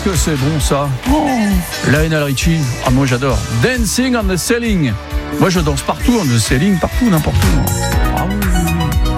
que c'est bon ça. Lionel Richie, moi j'adore. Dancing on the Ceiling. Moi je danse partout, on the ceiling, partout, n'importe où. Ah oui.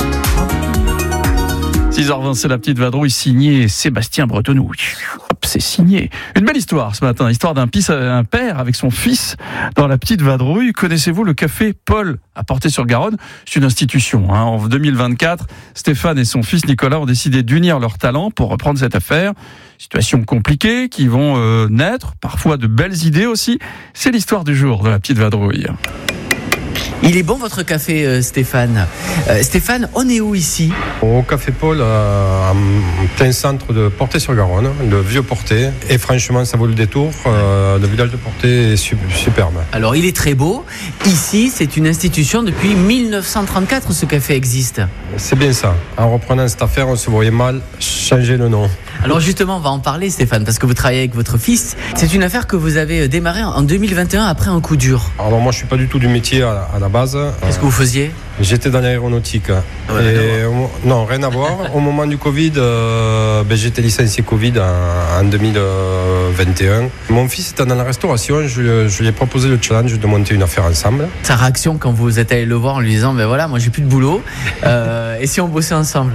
6h20, c'est la petite vadrouille signée Sébastien Bretonneau. Hop, c'est signé. Une belle histoire ce matin, histoire d'un père avec son fils dans la petite vadrouille. Connaissez-vous le café Paul à Portet-sur-Garonne? C'est une institution. En 2024, Stéphane et son fils Nicolas ont décidé d'unir leurs talents pour reprendre cette affaire. Situation compliquée qui vont naître, parfois de belles idées aussi. C'est l'histoire du jour de la petite vadrouille. Il est bon votre café, Stéphane. Stéphane, on est où ici? Au Café Paul, en plein centre de Portet-sur-Garonne, le vieux Portet. Et franchement, ça vaut le détour. Le village de Portet est superbe. Alors, il est très beau. Ici, c'est une institution depuis 1934, ce café existe. C'est bien ça. En reprenant cette affaire, on se voyait mal changer le nom. Alors justement, on va en parler, Stéphane, parce que vous travaillez avec votre fils. C'est une affaire que vous avez démarrée en 2021 après un coup dur. Alors moi, je suis pas du tout du métier à la base. Qu'est-ce que vous faisiez? J'étais dans l'aéronautique. Non, rien à voir. Au moment du Covid, j'étais licencié Covid en 2021. Mon fils était dans la restauration. Je lui ai proposé le challenge de monter une affaire ensemble. Sa réaction quand vous êtes allé le voir en lui disant voilà, moi j'ai plus de boulot. Et si on bossait ensemble?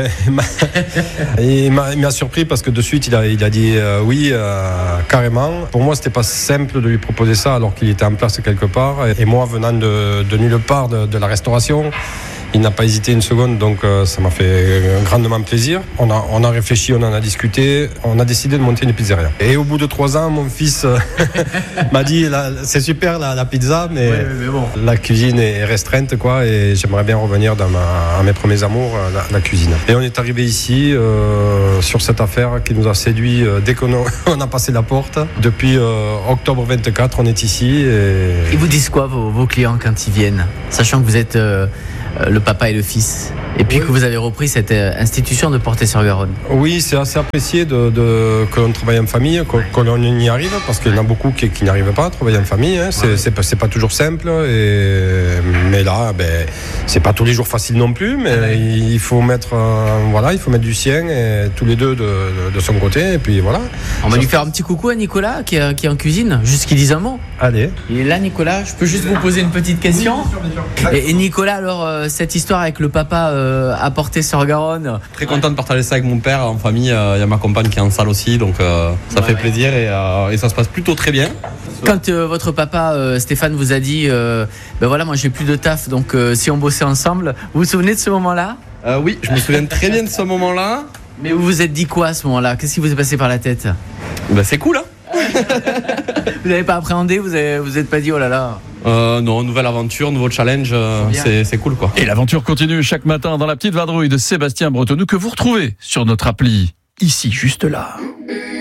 Il m'a surpris parce que de suite il a dit oui, carrément. Pour moi, c'était pas simple de lui proposer ça alors qu'il était en place quelque part. Et moi, venant de nulle part de la restauration, il n'a pas hésité une seconde, donc ça m'a fait grandement plaisir. On a réfléchi, on en a discuté, on a décidé de monter une pizzeria. Et au bout de 3 ans, mon fils m'a dit c'est super la pizza, mais bon. La cuisine est restreinte, quoi, et j'aimerais bien revenir à mes premiers amours, la cuisine. Et on est arrivé ici sur cette affaire qui nous a séduit dès qu'on a passé la porte. Depuis octobre 24, on est ici. Et ils vous disent quoi vos clients quand ils viennent, sachant que vous êtes le papa et le fils, et puis que vous avez repris cette institution de Portet-sur-Garonne? Oui, c'est assez apprécié que l'on travaille en famille, que l'on y arrive, parce qu'il y en a beaucoup qui n'y arrivent pas à travailler en famille. C'est pas toujours simple, mais là, c'est pas tous les jours facile non plus, mais il faut mettre du sien, et tous les deux de son côté, et puis voilà. On va lui faire un petit coucou à Nicolas qui est en cuisine, juste qu'il dise un mot. Allez. Il est là, Nicolas, je peux juste vous poser une petite question? Oui, bien sûr. Et Nicolas, alors cette histoire avec le papa à Portet-sur-Garonne? Très content de partager ça avec mon père en famille. Il y a ma compagne qui est en salle aussi, donc ça fait plaisir et ça se passe plutôt très bien. Quand votre papa Stéphane vous a dit moi j'ai plus de taf, donc si on bossait ensemble, vous vous souvenez de ce moment-là? Oui, je me souviens très bien de ce moment-là. Mais vous vous êtes dit quoi à ce moment-là? Qu'est-ce qui vous est passé par la tête? C'est cool, hein. Vous n'avez pas appréhendé? Vous êtes pas dit oh là là? Non, nouvelle aventure, nouveau challenge, c'est cool, quoi. Et l'aventure continue chaque matin dans la petite vadrouille de Sébastien Bretonneau que vous retrouvez sur notre appli, ici, juste là.